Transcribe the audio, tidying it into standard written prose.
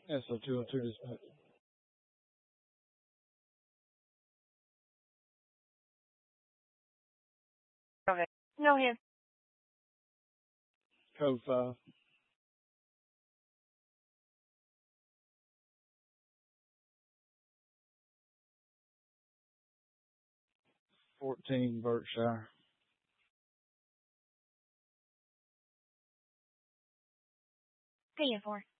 SO202 dispatch. Okay. No hands. Code 5. Berkshire. Pay it for.